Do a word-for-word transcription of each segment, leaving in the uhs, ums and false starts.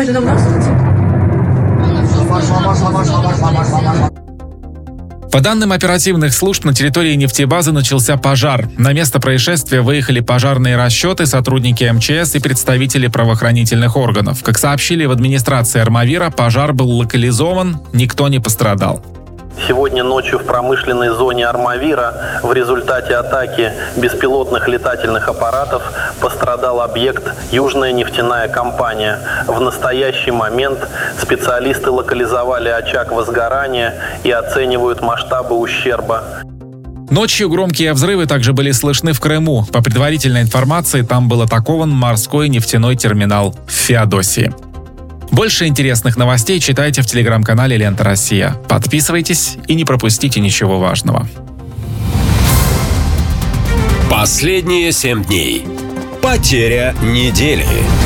Пойду домой. По данным оперативных служб, на территории нефтебазы начался пожар. На место происшествия выехали пожарные расчеты, сотрудники эм че эс и представители правоохранительных органов. Как сообщили в администрации Армавира, пожар был локализован, никто не пострадал. Сегодня ночью в промышленной зоне Армавира в результате атаки беспилотных летательных аппаратов пострадал объект «Южная нефтяная компания». В настоящий момент специалисты локализовали очаг возгорания и оценивают масштабы ущерба. Ночью громкие взрывы также были слышны в Крыму. По предварительной информации, там был атакован морской нефтяной терминал в Феодосии. Больше интересных новостей читайте в телеграм-канале «Лента Россия». Подписывайтесь и не пропустите ничего важного. Последние семь дней. Потеря недели.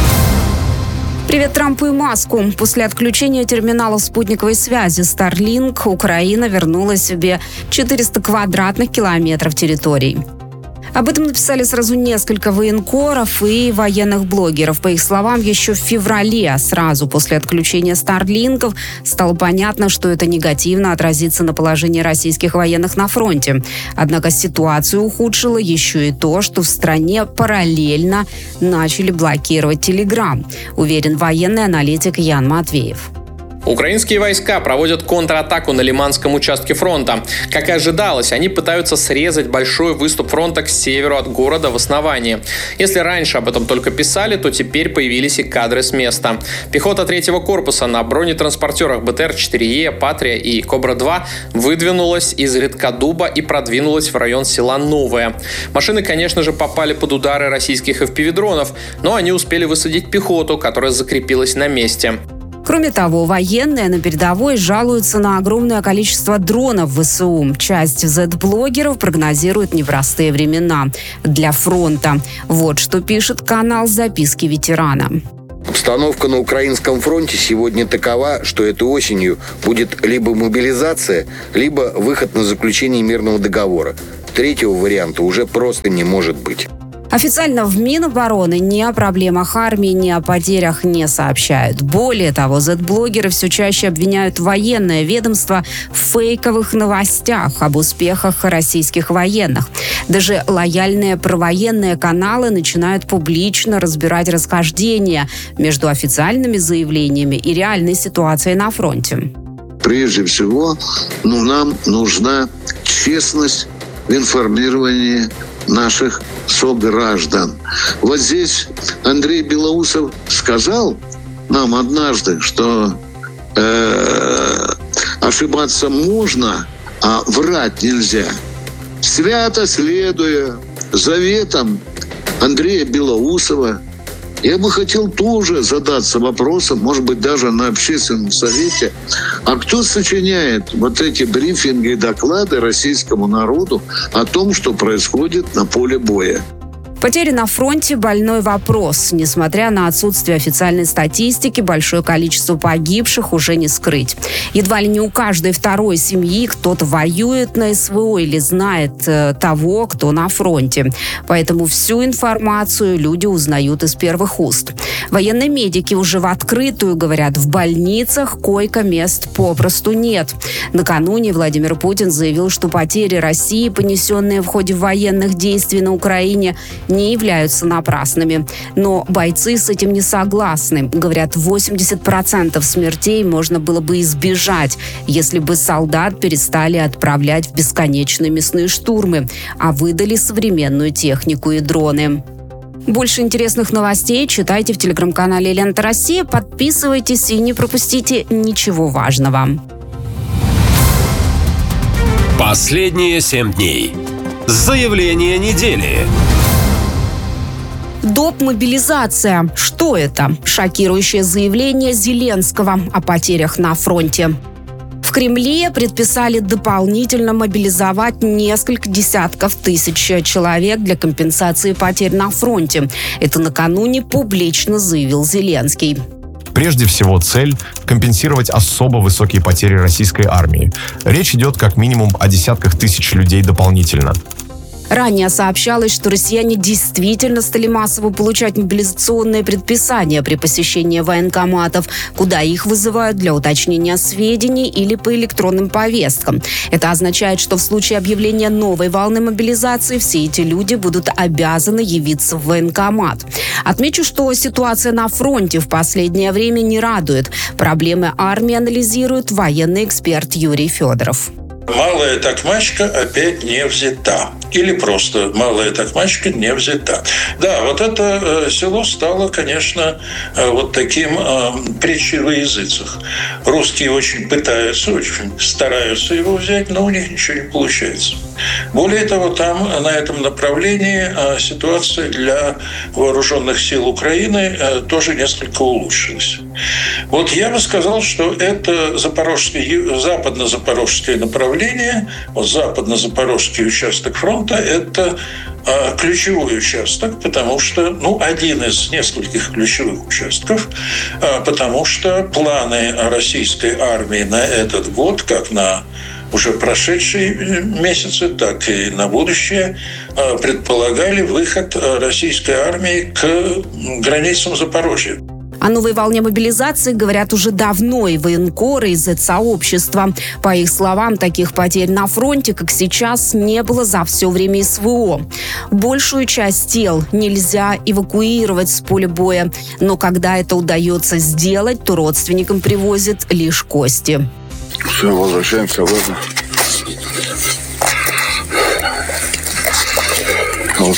Привет Трампу и Маску. После отключения терминалов спутниковой связи Starlink Украина вернула себе четыреста квадратных километров территорий. Об этом написали сразу несколько военкоров и военных блогеров. По их словам, еще в феврале, сразу после отключения старлинков, стало понятно, что это негативно отразится на положении российских военных на фронте. Однако ситуацию ухудшило еще и то, что в стране параллельно начали блокировать Телеграм, уверен военный аналитик Ян Матвеев. Украинские войска проводят контратаку на Лиманском участке фронта. Как и ожидалось, они пытаются срезать большой выступ фронта к северу от города в основании. Если раньше об этом только писали, то теперь появились и кадры с места. Пехота третьего корпуса на бронетранспортерах бэ тэ эр четыре е, Патрия и Кобра два выдвинулась из Редкодуба и продвинулась в район села Новое. Машины, конечно же, попали под удары российских эф пи ви-дронов, но они успели высадить пехоту, которая закрепилась на месте. Кроме того, военные на передовой жалуются на огромное количество дронов вэ эс у. Часть зет-блогеров прогнозирует непростые времена для фронта. Вот что пишет канал «Записки ветерана». Обстановка на украинском фронте сегодня такова, что этой осенью будет либо мобилизация, либо выход на заключение мирного договора. Третьего варианта уже просто не может быть. Официально в Минобороны ни о проблемах армии, ни о потерях не сообщают. Более того, зет-блогеры все чаще обвиняют военное ведомство в фейковых новостях об успехах российских военных. Даже лояльные провоенные каналы начинают публично разбирать расхождения между официальными заявлениями и реальной ситуацией на фронте. Прежде всего, ну, нам нужна честность в информировании наших сограждан. Вот здесь Андрей Белоусов сказал нам однажды, что э, ошибаться можно, а врать нельзя. Свято следуя заветам Андрея Белоусова, я бы хотел тоже задаться вопросом, может быть, даже на общественном совете, а кто сочиняет вот эти брифинги и доклады российскому народу о том, что происходит на поле боя? Потери на фронте – больной вопрос. Несмотря на отсутствие официальной статистики, большое количество погибших уже не скрыть. Едва ли не у каждой второй семьи кто-то воюет на эс вэ о или знает э, того, кто на фронте. Поэтому всю информацию люди узнают из первых уст. Военные медики уже в открытую говорят, в больницах койко-мест попросту нет. Накануне Владимир Путин заявил, что потери России, понесенные в ходе военных действий на Украине, не являются напрасными. Но бойцы с этим не согласны. Говорят, восемьдесят процентов смертей можно было бы избежать, если бы солдат перестали отправлять в бесконечные мясные штурмы, а выдали современную технику и дроны. Больше интересных новостей читайте в телеграм-канале «Лента Россия». Подписывайтесь и не пропустите ничего важного. Последние семь дней. Заявление недели. Доп. Мобилизация. Что это? Шокирующее заявление Зеленского о потерях на фронте. В Кремле предписали дополнительно мобилизовать несколько десятков тысяч человек для компенсации потерь на фронте. Это накануне публично заявил Зеленский. Прежде всего, цель – компенсировать особо высокие потери российской армии. Речь идет как минимум о десятках тысяч людей дополнительно. Ранее сообщалось, что россияне действительно стали массово получать мобилизационные предписания при посещении военкоматов, куда их вызывают для уточнения сведений или по электронным повесткам. Это означает, что в случае объявления новой волны мобилизации все эти люди будут обязаны явиться в военкомат. Отмечу, что ситуация на фронте в последнее время не радует. Проблемы армии анализирует военный эксперт Юрий Федоров. Малая Токмачка опять не взята. Или просто Малая Токмачка не взята. Да, вот это э, село стало, конечно, э, вот таким э, притчей во языцах. Русские очень пытаются, очень стараются его взять, но у них ничего не получается. Более того, там на этом направлении э, ситуация для вооруженных сил Украины э, тоже несколько улучшилась. Вот я бы сказал, что это запорожское, западно-запорожское направление, вот западно-запорожский участок фронта, это э, ключевой участок, потому что, ну, один из нескольких ключевых участков, э, потому что планы российской армии на этот год, как на уже прошедшие месяцы, так и на будущее, э, предполагали выход российской армии к границам Запорожья. О новой волне мобилизации говорят уже давно и военкоры, и зэт-сообщества. По их словам, таких потерь на фронте, как сейчас, не было за все время эс вэ о. Большую часть тел нельзя эвакуировать с поля боя, но когда это удается сделать, то родственникам привозят лишь кости. Все, возвращаемся обратно. Вот.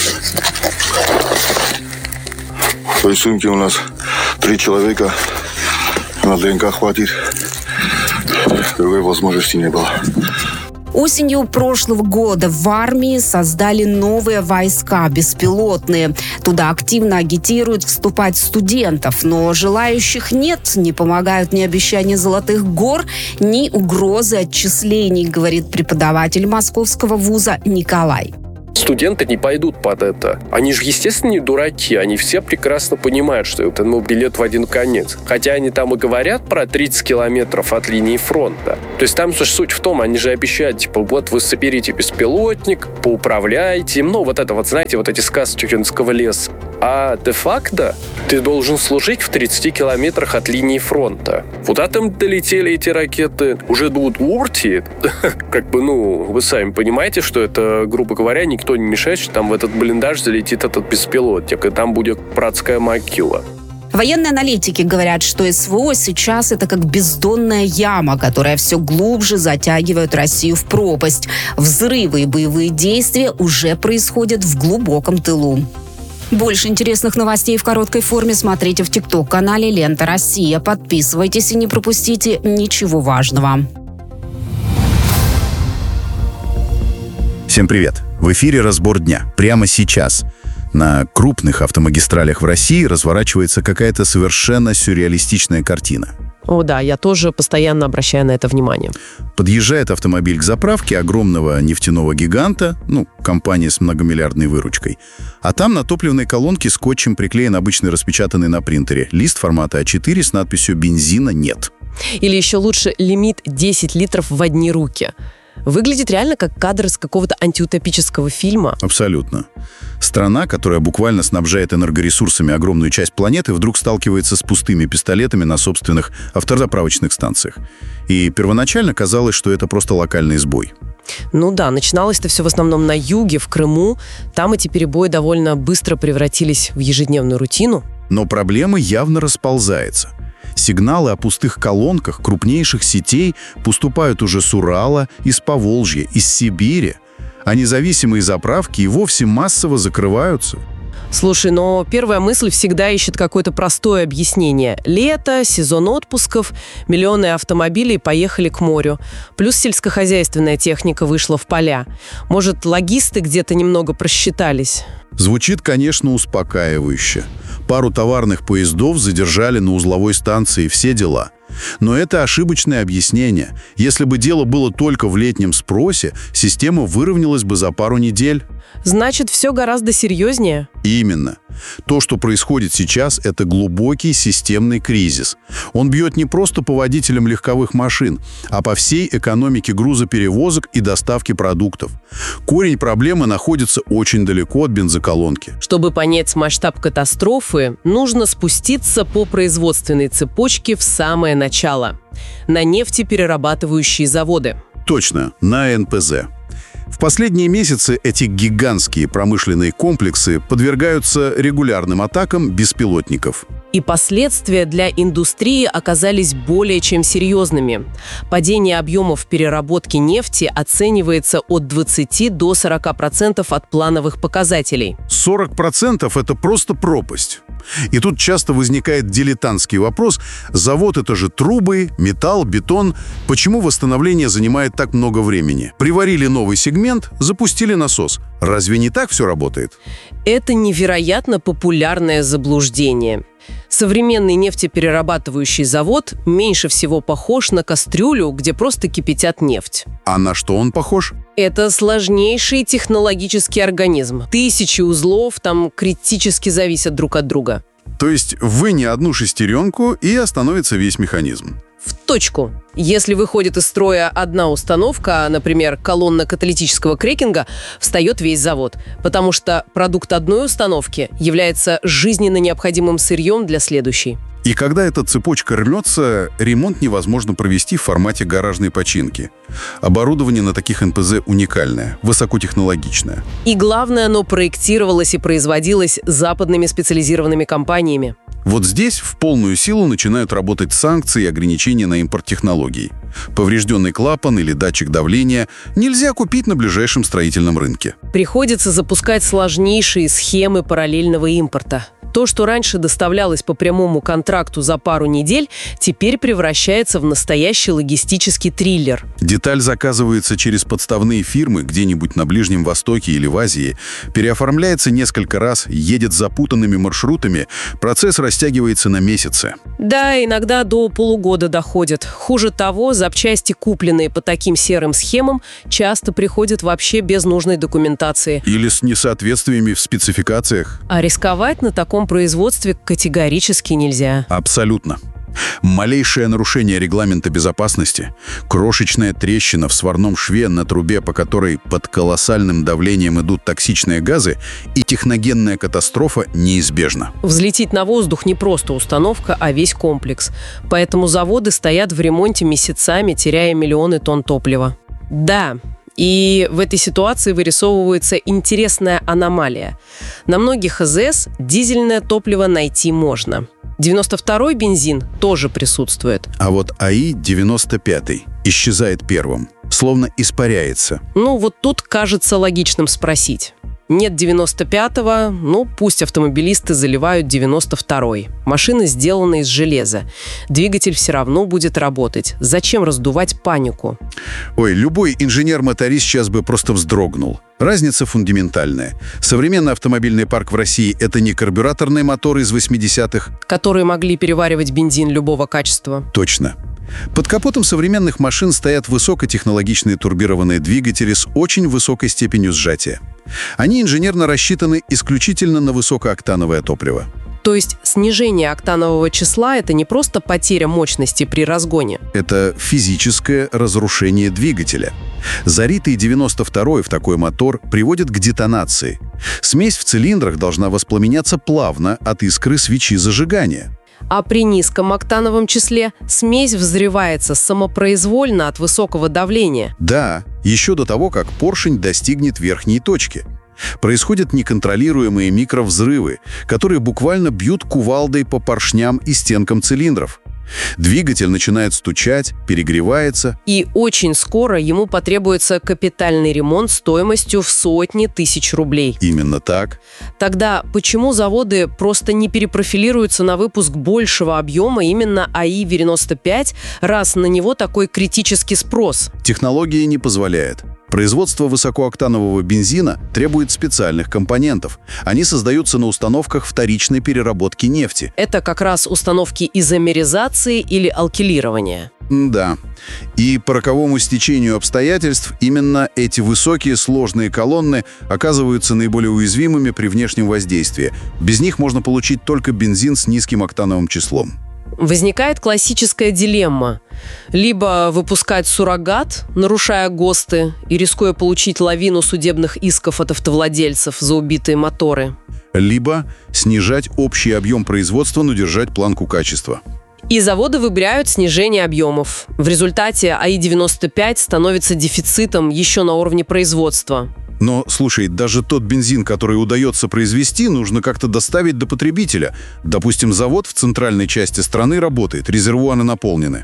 В той сумке у нас три человека. На дэ эн ка хватит. Другой возможности не было. Осенью прошлого года в армии создали новые войска, беспилотные. Туда активно агитируют вступать студентов, но желающих нет. Не помогают ни обещания золотых гор, ни угрозы отчислений, говорит преподаватель московского вуза Николай. Студенты не пойдут под это. Они же, естественно, не дураки. Они все прекрасно понимают, что это ну, билет в один конец. Хотя они там и говорят про тридцать километров от линии фронта. То есть там суть в том, они же обещают, типа, вот вы соберите беспилотник, поуправляете. Ну, вот это вот, знаете, вот эти сказки Чукинского леса. А де-факто ты должен служить в тридцати километрах от линии фронта. Куда там долетели эти ракеты? Уже будут Уорти? Как бы, ну, вы сами понимаете, что это, грубо говоря, никто не мешает, что там в этот блиндаж залетит этот беспилотник, и там будет братская могила. Военные аналитики говорят, что эс вэ о сейчас это как бездонная яма, которая все глубже затягивает Россию в пропасть. Взрывы и боевые действия уже происходят в глубоком тылу. Больше интересных новостей в короткой форме смотрите в ТикТок-канале «Лента Россия». Подписывайтесь и не пропустите ничего важного. Всем привет! В эфире «Разбор дня». Прямо сейчас на крупных автомагистралях в России разворачивается какая-то совершенно сюрреалистичная картина. О да, я тоже постоянно обращаю на это внимание. Подъезжает автомобиль к заправке огромного нефтяного гиганта, ну, компания с многомиллиардной выручкой, а там на топливной колонке скотчем приклеен обычный распечатанный на принтере лист формата а четыре с надписью «Бензина нет». Или еще лучше лимит десять литров в одни руки. Выглядит реально как кадр из какого-то антиутопического фильма. Абсолютно. Страна, которая буквально снабжает энергоресурсами огромную часть планеты, вдруг сталкивается с пустыми пистолетами на собственных автозаправочных станциях. И первоначально казалось, что это просто локальный сбой. Ну да, начиналось-то все в основном на юге, в Крыму. Там эти перебои довольно быстро превратились в ежедневную рутину. Но проблема явно расползается. Сигналы о пустых колонках крупнейших сетей поступают уже с Урала, из Поволжья, из Сибири, а независимые заправки и вовсе массово закрываются. Слушай, но первая мысль всегда ищет какое-то простое объяснение. Лето, сезон отпусков, миллионы автомобилей поехали к морю. Плюс сельскохозяйственная техника вышла в поля. Может, логисты где-то немного просчитались? Звучит, конечно, успокаивающе. Пару товарных поездов задержали на узловой станции, все дела. Но это ошибочное объяснение. Если бы дело было только в летнем спросе, система выровнялась бы за пару недель. Значит, все гораздо серьезнее. Именно. То, что происходит сейчас, это глубокий системный кризис. Он бьет не просто по водителям легковых машин, а по всей экономике грузоперевозок и доставки продуктов. Корень проблемы находится очень далеко от бензоколонки. Чтобы понять масштаб катастрофы, нужно спуститься по производственной цепочке в самое начало. На нефтеперерабатывающие заводы. Точно, на эн пэ зэ. В последние месяцы эти гигантские промышленные комплексы подвергаются регулярным атакам беспилотников. И последствия для индустрии оказались более чем серьезными. Падение объемов переработки нефти оценивается от двадцати до сорока процентов от плановых показателей. сорок процентов – это просто пропасть. И тут часто возникает дилетантский вопрос: завод – это же трубы, металл, бетон. Почему восстановление занимает так много времени? Приварили новый сегмент, запустили насос. Разве не так все работает? Это невероятно популярное заблуждение. Современный нефтеперерабатывающий завод меньше всего похож на кастрюлю, где просто кипятят нефть. А на что он похож? Это сложнейший технологический организм. Тысячи узлов там критически зависят друг от друга. То есть вынь одну шестеренку, и остановится весь механизм. В точку. Если выходит из строя одна установка, например, колонна каталитического крекинга, встает весь завод, потому что продукт одной установки является жизненно необходимым сырьем для следующей. И когда эта цепочка рвется, ремонт невозможно провести в формате гаражной починки. Оборудование на таких эн пэ зэ уникальное, высокотехнологичное. И главное, оно проектировалось и производилось западными специализированными компаниями. Вот здесь в полную силу начинают работать санкции и ограничения на импорт технологий. Поврежденный клапан или датчик давления нельзя купить на ближайшем строительном рынке. Приходится запускать сложнейшие схемы параллельного импорта. То, что раньше доставлялось по прямому контракту за пару недель, теперь превращается в настоящий логистический триллер. Деталь заказывается через подставные фирмы где-нибудь на Ближнем Востоке или в Азии, переоформляется несколько раз, едет запутанными маршрутами, процесс растягивается на месяцы. Да, иногда до полугода доходит. Хуже того, запчасти, купленные по таким серым схемам, часто приходят вообще без нужной документации. Или с несоответствиями в спецификациях. А рисковать на таком производстве категорически нельзя. Абсолютно. Малейшее нарушение регламента безопасности, крошечная трещина в сварном шве на трубе, по которой под колоссальным давлением идут токсичные газы, и техногенная катастрофа неизбежна. Взлететь на воздух не просто установка, а весь комплекс. Поэтому заводы стоят в ремонте месяцами, теряя миллионы тонн топлива. Да, и в этой ситуации вырисовывается интересная аномалия. На многих эс эс дизельное топливо найти можно. девяносто второй бензин тоже присутствует. А вот а и девяносто пятый исчезает первым, словно испаряется. Ну, вот тут кажется логичным спросить. Нет девяносто пятого, ну, пусть автомобилисты заливают девяносто второй. Машина сделана из железа. Двигатель все равно будет работать. Зачем раздувать панику? Ой, любой инженер-моторист сейчас бы просто вздрогнул. Разница фундаментальная. Современный автомобильный парк в России – это не карбюраторные моторы из восьмидесятых, которые могли переваривать бензин любого качества. Точно. Под капотом современных машин стоят высокотехнологичные турбированные двигатели с очень высокой степенью сжатия. Они инженерно рассчитаны исключительно на высокооктановое топливо. То есть снижение октанового числа – это не просто потеря мощности при разгоне. Это физическое разрушение двигателя. Заритый девяносто второй в такой мотор приводит к детонации. Смесь в цилиндрах должна воспламеняться плавно от искры свечи зажигания. А при низком октановом числе смесь взрывается самопроизвольно от высокого давления. Да, еще до того, как поршень достигнет верхней точки. Происходят неконтролируемые микровзрывы, которые буквально бьют кувалдой по поршням и стенкам цилиндров. Двигатель начинает стучать, перегревается. И очень скоро ему потребуется капитальный ремонт стоимостью в сотни тысяч рублей. Именно так. Тогда почему заводы просто не перепрофилируются на выпуск большего объема именно а и девяносто пять, раз на него такой критический спрос? Технология не позволяет. Производство высокооктанового бензина требует специальных компонентов. Они создаются на установках вторичной переработки нефти. Это как раз установки изомеризации или алкилирования. Да. И по роковому стечению обстоятельств именно эти высокие сложные колонны оказываются наиболее уязвимыми при внешнем воздействии. Без них можно получить только бензин с низким октановым числом. Возникает классическая дилемма. Либо выпускать суррогат, нарушая ГОСТы и рискуя получить лавину судебных исков от автовладельцев за убитые моторы. Либо снижать общий объем производства, но держать планку качества. И заводы выбирают снижение объемов. В результате А И девяносто пять становится дефицитом еще на уровне производства. Но, слушай, даже тот бензин, который удается произвести, нужно как-то доставить до потребителя. Допустим, завод в центральной части страны работает, резервуары наполнены.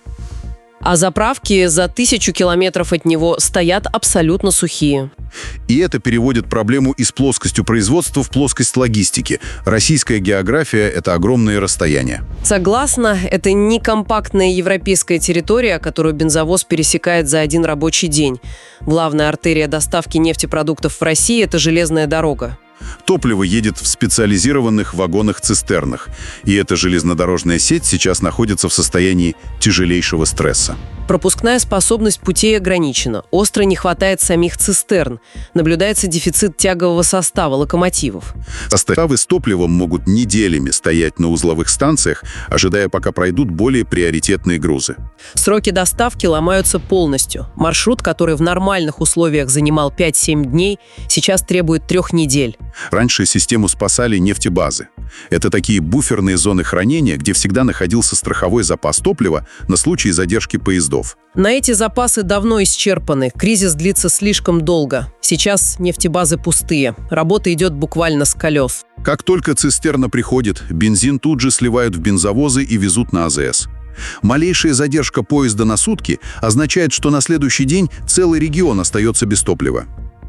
А заправки за тысячу километров от него стоят абсолютно сухие. И это переводит проблему из плоскости производства в плоскость логистики. Российская география – это огромные расстояния. Согласна, это не компактная европейская территория, которую бензовоз пересекает за один рабочий день. Главная артерия доставки нефтепродуктов в России – это железная дорога. Топливо едет в специализированных вагонах-цистернах. И эта железнодорожная сеть сейчас находится в состоянии тяжелейшего стресса. Пропускная способность путей ограничена. Остро не хватает самих цистерн. Наблюдается дефицит тягового состава, локомотивов. Составы с топливом могут неделями стоять на узловых станциях, ожидая, пока пройдут более приоритетные грузы. Сроки доставки ломаются полностью. Маршрут, который в нормальных условиях занимал пять-семь дней, сейчас требует трех недель. Раньше систему спасали нефтебазы. Это такие буферные зоны хранения, где всегда находился страховой запас топлива на случай задержки поездов. На эти запасы давно исчерпаны. Кризис длится слишком долго. Сейчас нефтебазы пустые. Работа идет буквально с колес. Как только цистерна приходит, бензин тут же сливают в бензовозы и везут на А Зэ Эс. Малейшая задержка поезда на сутки означает, что на следующий день целый регион остается без топлива.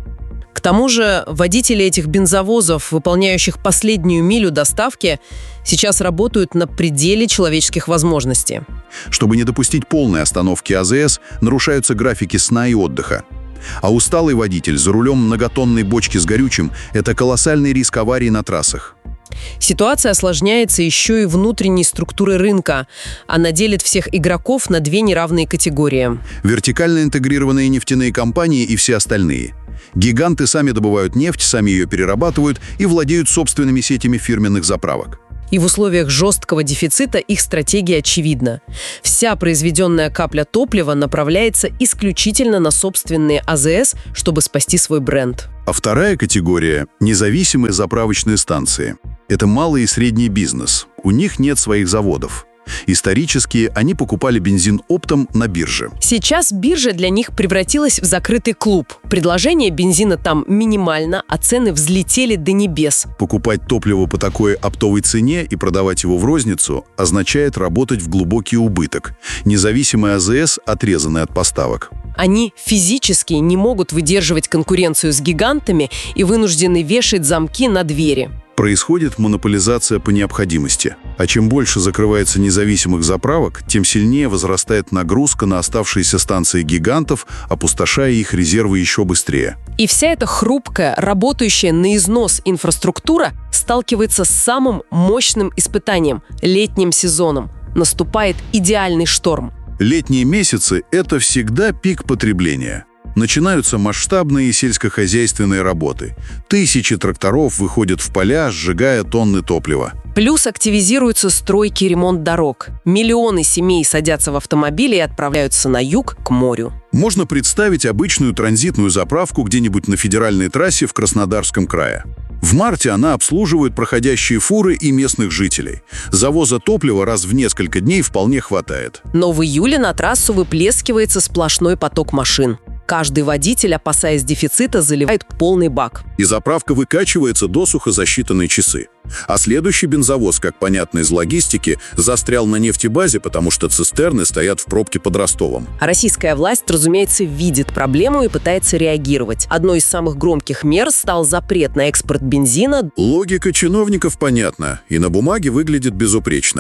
К тому же водители этих бензовозов, выполняющих последнюю милю доставки, сейчас работают на пределе человеческих возможностей. Чтобы не допустить полной остановки А Зэ Эс, нарушаются графики сна и отдыха. А усталый водитель за рулем многотонной бочки с горючим – это колоссальный риск аварий на трассах. Ситуация осложняется еще и внутренней структурой рынка. Она делит всех игроков на две неравные категории. Вертикально интегрированные нефтяные компании и все остальные. Гиганты сами добывают нефть, сами ее перерабатывают и владеют собственными сетями фирменных заправок. И в условиях жесткого дефицита их стратегия очевидна. Вся произведенная капля топлива направляется исключительно на собственные А Зэ Эс, чтобы спасти свой бренд. А вторая категория – независимые заправочные станции. Это малый и средний бизнес. У них нет своих заводов. Исторически они покупали бензин оптом на бирже. Сейчас биржа для них превратилась в закрытый клуб. Предложение бензина там минимально, а цены взлетели до небес. Покупать топливо по такой оптовой цене и продавать его в розницу означает работать в глубокий убыток. Независимый А Зэ Эс отрезаны от поставок. Они физически не могут выдерживать конкуренцию с гигантами и вынуждены вешать замки на двери. Происходит монополизация по необходимости. А чем больше закрывается независимых заправок, тем сильнее возрастает нагрузка на оставшиеся станции гигантов, опустошая их резервы еще быстрее. И вся эта хрупкая, работающая на износ инфраструктура сталкивается с самым мощным испытанием – летним сезоном. Наступает идеальный шторм. Летние месяцы – это всегда пик потребления. Начинаются масштабные сельскохозяйственные работы. Тысячи тракторов выходят в поля, сжигая тонны топлива. Плюс активизируются стройки и ремонт дорог. Миллионы семей садятся в автомобили и отправляются на юг, к морю. Можно представить обычную транзитную заправку где-нибудь на федеральной трассе в Краснодарском крае. В марте она обслуживает проходящие фуры и местных жителей. Завоза топлива раз в несколько дней вполне хватает. Но в июле на трассу выплескивается сплошной поток машин. Каждый водитель, опасаясь дефицита, заливает полный бак. И заправка выкачивается досуха за считанные часы. А следующий бензовоз, как понятно из логистики, застрял на нефтебазе, потому что цистерны стоят в пробке под Ростовом. А российская власть, разумеется, видит проблему и пытается реагировать. Одной из самых громких мер стал запрет на экспорт бензина. Логика чиновников понятна и на бумаге выглядит безупречно.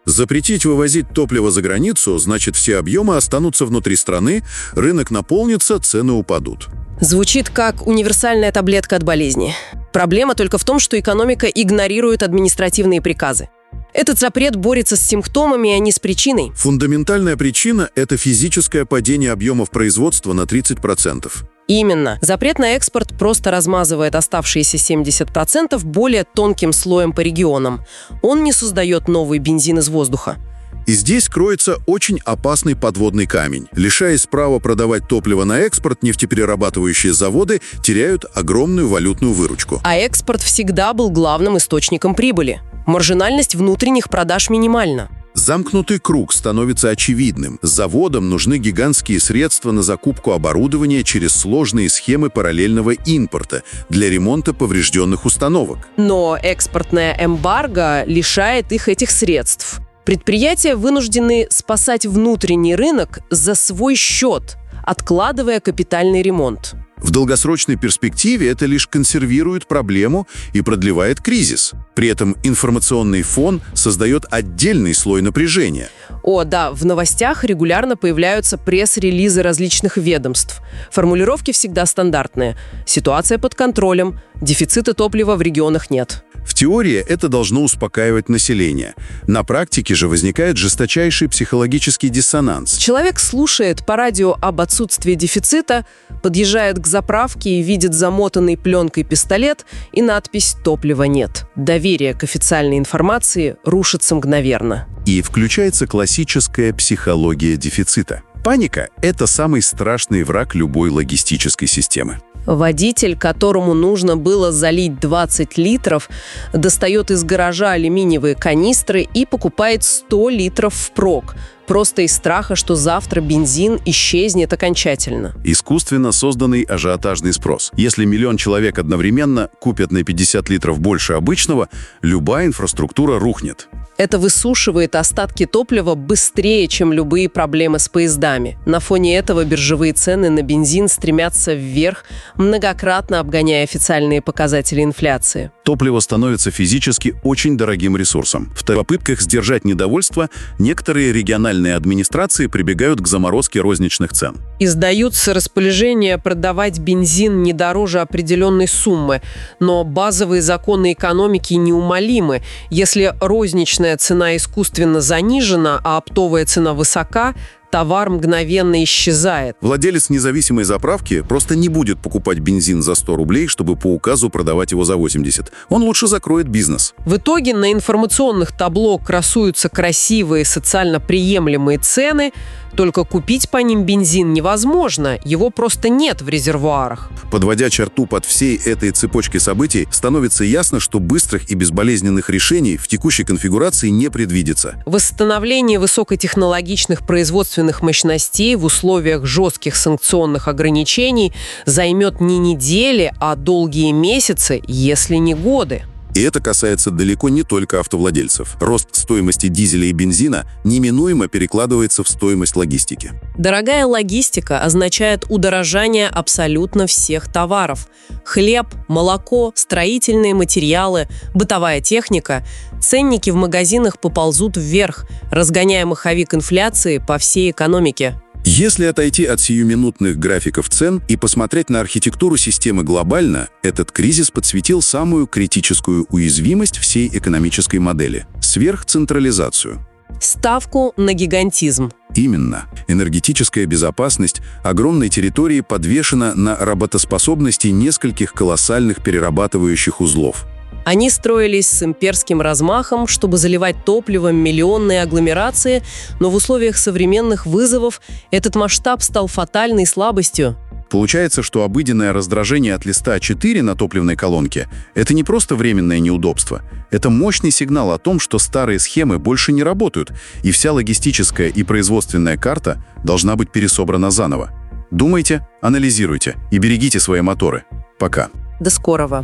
Запретить вывозить топливо за границу, значит, все объемы останутся внутри страны, рынок наполнится, цены упадут. Звучит как универсальная таблетка от болезни. Проблема только в том, что экономика игнорирует административные приказы. Этот запрет борется с симптомами, а не с причиной. Фундаментальная причина – это физическое падение объемов производства на тридцать процентов. Именно. Запрет на экспорт просто размазывает оставшиеся семьдесят процентов более тонким слоем по регионам. Он не создает новый бензин из воздуха. И здесь кроется очень опасный подводный камень. Лишаясь права продавать топливо на экспорт, нефтеперерабатывающие заводы теряют огромную валютную выручку. А экспорт всегда был главным источником прибыли. Маржинальность внутренних продаж минимальна. Замкнутый круг становится очевидным. Заводам нужны гигантские средства на закупку оборудования через сложные схемы параллельного импорта для ремонта поврежденных установок. Но экспортная эмбарго лишает их этих средств. Предприятия вынуждены спасать внутренний рынок за свой счет, откладывая капитальный ремонт. В долгосрочной перспективе это лишь консервирует проблему и продлевает кризис. При этом информационный фон создает отдельный слой напряжения. О, да, в новостях регулярно появляются пресс-релизы различных ведомств. Формулировки всегда стандартные. Ситуация под контролем, дефицита топлива в регионах нет. В теории это должно успокаивать население. На практике же возникает жесточайший психологический диссонанс. Человек слушает по радио об отсутствии дефицита, подъезжает к заправке и видит замотанный пленкой пистолет и надпись «Топлива нет». Доверие к официальной информации рушится мгновенно. И включается классическая психология дефицита. Паника – это самый страшный враг любой логистической системы. Водитель, которому нужно было залить двадцать литров, достает из гаража алюминиевые канистры и покупает сто литров впрок, просто из страха, что завтра бензин исчезнет окончательно. Искусственно созданный ажиотажный спрос. Если миллион человек одновременно купят на пятьдесят литров больше обычного, любая инфраструктура рухнет. Это высушивает остатки топлива быстрее, чем любые проблемы с поездами. На фоне этого биржевые цены на бензин стремятся вверх, многократно обгоняя официальные показатели инфляции. Топливо становится физически очень дорогим ресурсом. В попытках сдержать недовольство некоторые региональные администрации прибегают к заморозке розничных цен. Издаются распоряжения продавать бензин не дороже определенной суммы, но базовые законы экономики неумолимы. Если розничная цена искусственно занижена, а оптовая цена высока, товар мгновенно исчезает. Владелец независимой заправки просто не будет покупать бензин за сто рублей, чтобы по указу продавать его за восемьдесят. Он лучше закроет бизнес. В итоге на информационных табло красуются красивые социально приемлемые цены, только купить по ним бензин невозможно, его просто нет в резервуарах. Подводя черту под всей этой цепочкой событий, становится ясно, что быстрых и безболезненных решений в текущей конфигурации не предвидится. Восстановление высокотехнологичных производственных мощностей в условиях жестких санкционных ограничений займет не недели, а долгие месяцы, если не годы. И это касается далеко не только автовладельцев. Рост стоимости дизеля и бензина неминуемо перекладывается в стоимость логистики. Дорогая логистика означает удорожание абсолютно всех товаров. Хлеб, молоко, строительные материалы, бытовая техника. Ценники в магазинах поползут вверх, разгоняя маховик инфляции по всей экономике. Если отойти от сиюминутных графиков цен и посмотреть на архитектуру системы глобально, этот кризис подсветил самую критическую уязвимость всей экономической модели – сверхцентрализацию. Ставку на гигантизм. Именно. Энергетическая безопасность огромной территории подвешена на работоспособности нескольких колоссальных перерабатывающих узлов. Они строились с имперским размахом, чтобы заливать топливом миллионные агломерации, но в условиях современных вызовов этот масштаб стал фатальной слабостью. Получается, что обыденное раздражение от листа а четыре на топливной колонке – это не просто временное неудобство. Это мощный сигнал о том, что старые схемы больше не работают, и вся логистическая и производственная карта должна быть пересобрана заново. Думайте, анализируйте и берегите свои моторы. Пока. До скорого.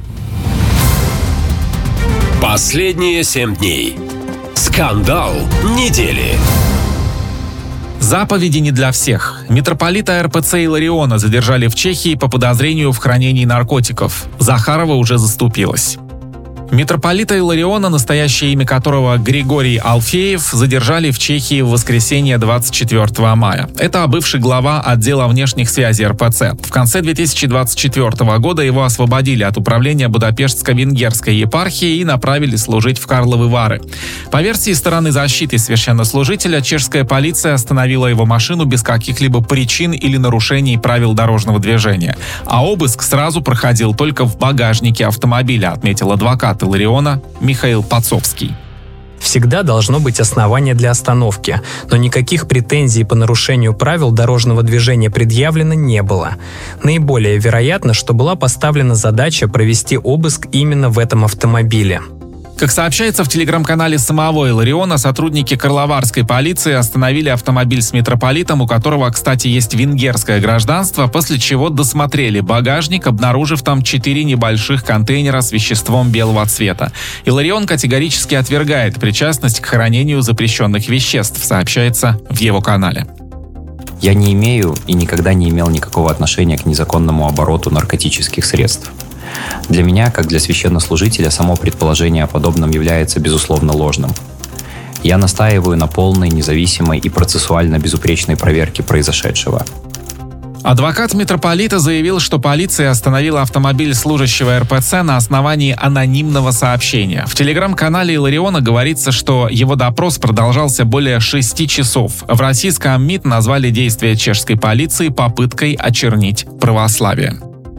Последние семь дней. Скандал недели. Заповеди не для всех. Митрополита эр пэ цэ Илариона задержали в Чехии по подозрению в хранении наркотиков. Захарова уже заступилась. Митрополита Иллариона, настоящее имя которого Григорий Алфеев, задержали в Чехии в воскресенье двадцать четвёртого мая. Это бывший глава отдела внешних связей эр пэ цэ. В конце две тысячи двадцать четвёртого года его освободили от управления Будапештско-Венгерской епархии и направили служить в Карловы Вары. По версии стороны защиты священнослужителя, чешская полиция остановила его машину без каких-либо причин или нарушений правил дорожного движения. А обыск сразу проходил только в багажнике автомобиля, отметил адвокат Иллариона Михаил Пацовский. Всегда должно быть основание для остановки, но никаких претензий по нарушению правил дорожного движения предъявлено не было. Наиболее вероятно, что была поставлена задача провести обыск именно в этом автомобиле. Как сообщается в телеграм-канале самого Иллариона, сотрудники карловарской полиции остановили автомобиль с митрополитом, у которого, кстати, есть венгерское гражданство, после чего досмотрели багажник, обнаружив там четыре небольших контейнера с веществом белого цвета. Илларион категорически отвергает причастность к хранению запрещенных веществ, сообщается в его канале. Я не имею и никогда не имел никакого отношения к незаконному обороту наркотических средств. Для меня, как для священнослужителя, само предположение о подобном является, безусловно, ложным. Я настаиваю на полной, независимой и процессуально безупречной проверке произошедшего. Адвокат митрополита заявил, что полиция остановила автомобиль служащего эр пэ цэ на основании анонимного сообщения. В телеграм-канале Иллариона говорится, что его допрос продолжался более шести часов. В российском МИД назвали действия чешской полиции попыткой очернить православие.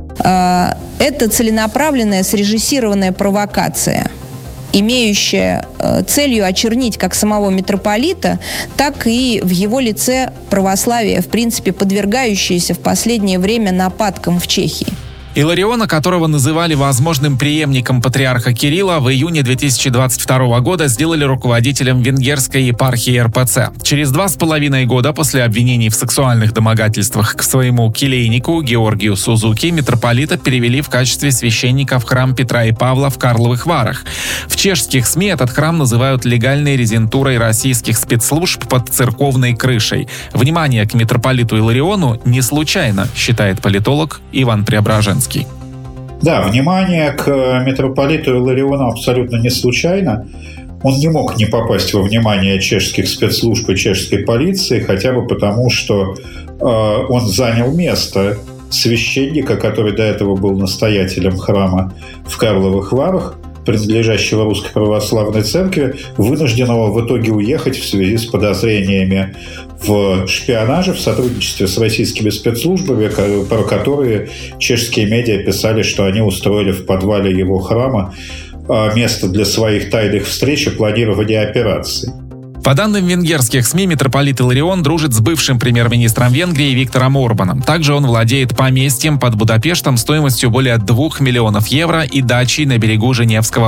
Это целенаправленная, срежиссированная провокация, имеющая целью очернить как самого митрополита, так и в его лице православие, в принципе, подвергающееся в последнее время нападкам в Чехии. Иллариона, которого называли возможным преемником патриарха Кирилла, в июне две тысячи двадцать второго года сделали руководителем венгерской епархии эр пэ цэ. Через два с половиной года после обвинений в сексуальных домогательствах к своему келейнику Георгию Сузуки митрополита перевели в качестве священника в храм Петра и Павла в Карловых Варах. В чешских СМИ этот храм называют легальной резидентурой российских спецслужб под церковной крышей. Внимание к митрополиту Иллариону не случайно, считает политолог Иван Преображенский. Да, внимание к митрополиту Иллариону абсолютно не случайно. Он не мог не попасть во внимание чешских спецслужб и чешской полиции, хотя бы потому, что э, он занял место священника, который до этого был настоятелем храма в Карловых Варах, принадлежащего Русской Православной Церкви, вынужденного в итоге уехать в связи с подозрениями в шпионаже, в сотрудничестве с российскими спецслужбами, про которые чешские медиа писали, что они устроили в подвале его храма место для своих тайных встреч и планирования операций. По данным венгерских СМИ, митрополит Илларион дружит с бывшим премьер-министром Венгрии Виктором Орбаном. Также он владеет поместьем под Будапештом стоимостью более двух миллионов евро и дачей на берегу Женевского